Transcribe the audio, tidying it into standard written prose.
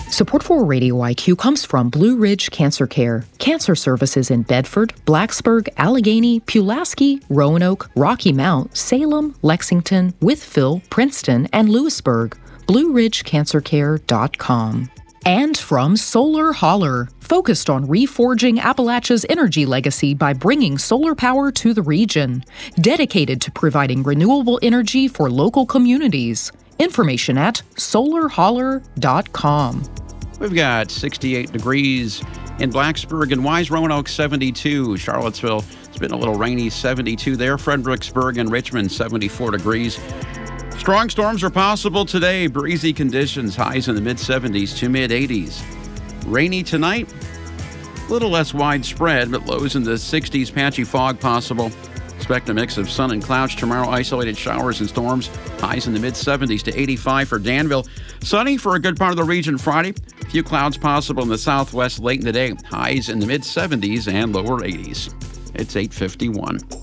Support for Radio IQ comes from Blue Ridge Cancer Care. Cancer services in Bedford, Blacksburg, Allegheny, Pulaski, Roanoke, Rocky Mount, Salem, Lexington, Wytheville, Princeton, and Lewisburg. BlueRidgeCancerCare.com. And from Solar Holler, focused on reforging Appalachia's energy legacy by bringing solar power to the region. Dedicated to providing renewable energy for local communities. Information at solarholler.com. We've got 68 degrees in Blacksburg and Wise, Roanoke 72. Charlottesville, it's been a little rainy, 72 there. Fredericksburg and Richmond 74 degrees. Strong storms are possible today. Breezy conditions, highs in the mid-70s to mid-80s. Rainy tonight, a little less widespread, but lows in the 60s. Patchy fog possible. Expect a mix of sun and clouds tomorrow. Isolated showers and storms. Highs in the mid-70s to 85 for Danville. Sunny for a good part of the region Friday. A few clouds possible in the southwest late in the day. Highs in the mid-70s and lower 80s. It's 8:51.